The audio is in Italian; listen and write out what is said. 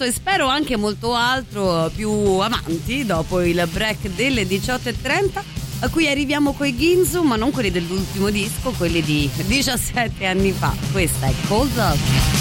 questo e spero anche molto altro più avanti, dopo il break delle 18:30, a cui arriviamo coi Ginzu, ma non quelli dell'ultimo disco, quelli di 17 anni fa. Questa è Cold Up.